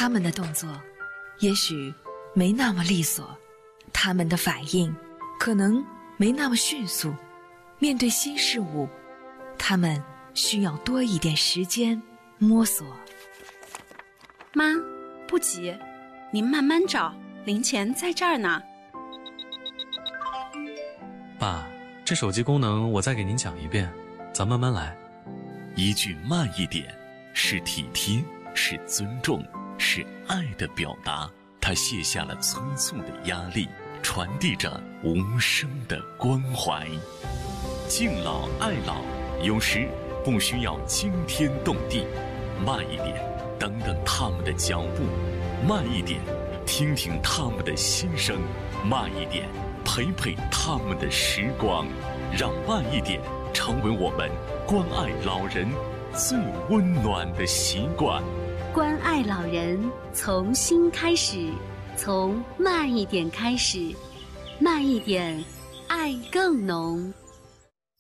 他们的动作也许没那么利索，他们的反应可能没那么迅速，面对新事物，他们需要多一点时间摸索。 妈，不急，您慢慢找，零钱在这儿呢。 爸，这手机功能我再给您讲一遍，咱慢慢来。 一句慢一点，是体贴，是尊重，是爱的表达。它卸下了催促的压力，传递着无声的关怀。敬老爱老，有时不需要惊天动地，慢一点，等等他们的脚步；慢一点，听听他们的心声；慢一点，陪陪他们的时光。让慢一点成为我们关爱老人最温暖的习惯。 关爱老人，从心开始，从慢一点开始，慢一点，爱更浓。